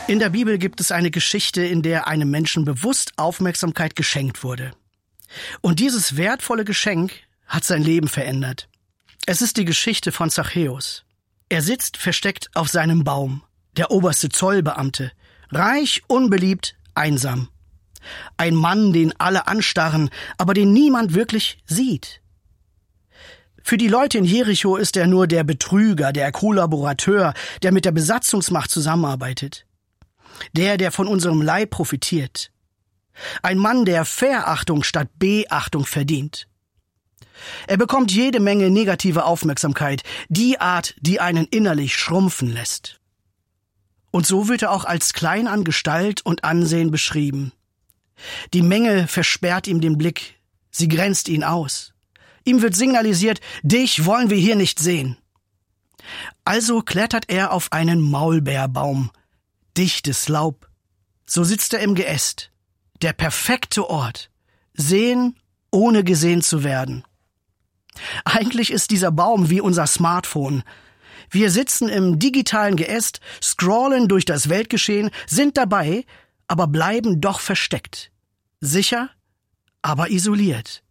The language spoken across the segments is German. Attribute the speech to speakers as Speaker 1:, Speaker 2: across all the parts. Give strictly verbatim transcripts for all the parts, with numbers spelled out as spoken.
Speaker 1: In der Bibel gibt es eine Geschichte, in der einem Menschen bewusst Aufmerksamkeit geschenkt wurde. Und dieses wertvolle Geschenk hat sein Leben verändert. Es ist die Geschichte von Zachäus. Er sitzt versteckt auf seinem Baum, der oberste Zollbeamte, reich, unbeliebt, einsam. Ein Mann, den alle anstarren, aber den niemand wirklich sieht. Für die Leute in Jericho ist er nur der Betrüger, der Kollaborateur, der mit der Besatzungsmacht zusammenarbeitet. Der, der von unserem Leib profitiert. Ein Mann, der Verachtung statt Beachtung verdient. Er bekommt jede Menge negative Aufmerksamkeit, die Art, die einen innerlich schrumpfen lässt. Und so wird er auch als klein an Gestalt und Ansehen beschrieben. Die Menge versperrt ihm den Blick, sie grenzt ihn aus. Ihm wird signalisiert, dich wollen wir hier nicht sehen. Also klettert er auf einen Maulbeerbaum, dichtes Laub. So sitzt er im Geäst. Der perfekte Ort. Sehen, ohne gesehen zu werden. Eigentlich ist dieser Baum wie unser Smartphone. Wir sitzen im digitalen Geäst, scrollen durch das Weltgeschehen, sind dabei, aber bleiben doch versteckt. Sicher, aber isoliert.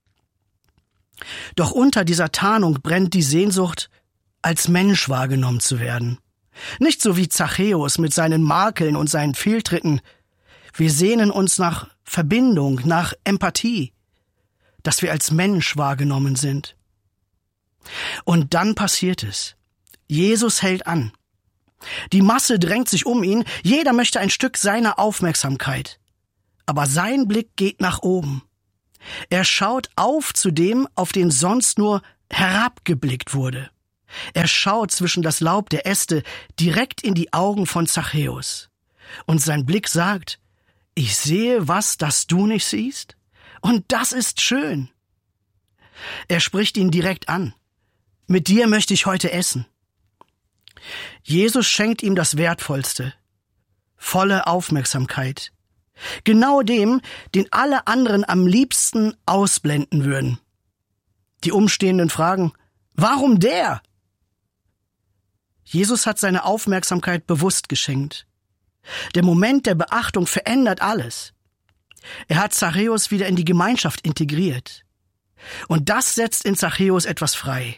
Speaker 1: Doch unter dieser Tarnung brennt die Sehnsucht, als Mensch wahrgenommen zu werden. Nicht so wie Zachäus mit seinen Makeln und seinen Fehltritten. Wir sehnen uns nach Verbindung, nach Empathie, dass wir als Mensch wahrgenommen sind. Und dann passiert es. Jesus hält an. Die Masse drängt sich um ihn, jeder möchte ein Stück seiner Aufmerksamkeit. Aber sein Blick geht nach oben. Er schaut auf zu dem, auf den sonst nur herabgeblickt wurde. Er schaut zwischen das Laub der Äste direkt in die Augen von Zachäus. Und sein Blick sagt, ich sehe was, das du nicht siehst. Und das ist schön. Er spricht ihn direkt an. Mit dir möchte ich heute essen. Jesus schenkt ihm das Wertvollste. Volle Aufmerksamkeit. Genau dem, den alle anderen am liebsten ausblenden würden. Die Umstehenden fragen, warum der? Jesus hat seine Aufmerksamkeit bewusst geschenkt. Der Moment der Beachtung verändert alles. Er hat Zachäus wieder in die Gemeinschaft integriert. Und das setzt in Zachäus etwas frei.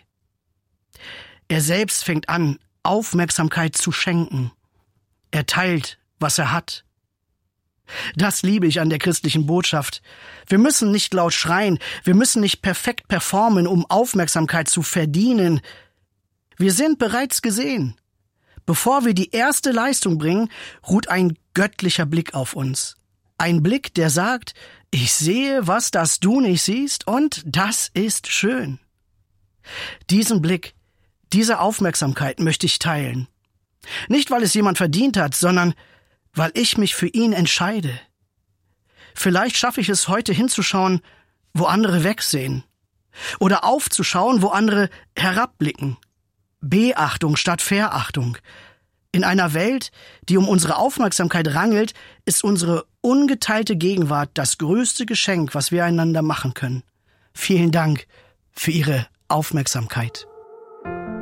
Speaker 1: Er selbst fängt an, Aufmerksamkeit zu schenken. Er teilt, was er hat. Das liebe ich an der christlichen Botschaft. Wir müssen nicht laut schreien, wir müssen nicht perfekt performen, um Aufmerksamkeit zu verdienen. Wir sind bereits gesehen. Bevor wir die erste Leistung bringen, ruht ein göttlicher Blick auf uns. Ein Blick, der sagt, ich sehe, was das du nicht siehst, und das ist schön. Diesen Blick, diese Aufmerksamkeit möchte ich teilen. Nicht, weil es jemand verdient hat, sondern weil ich mich für ihn entscheide. Vielleicht schaffe ich es heute hinzuschauen, wo andere wegsehen. Oder aufzuschauen, wo andere herabblicken. Beachtung statt Verachtung. In einer Welt, die um unsere Aufmerksamkeit rangelt, ist unsere ungeteilte Gegenwart das größte Geschenk, was wir einander machen können. Vielen Dank für Ihre Aufmerksamkeit.